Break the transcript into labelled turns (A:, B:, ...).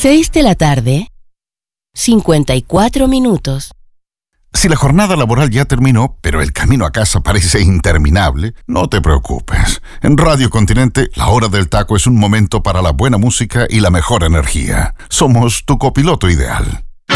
A: 6 de la tarde, 54 minutos.
B: Si la jornada laboral ya terminó, pero el camino a casa parece interminable, no te preocupes. En Radio Continente, la hora del taco es un momento para la buena música y la mejor energía. Somos tu copiloto ideal.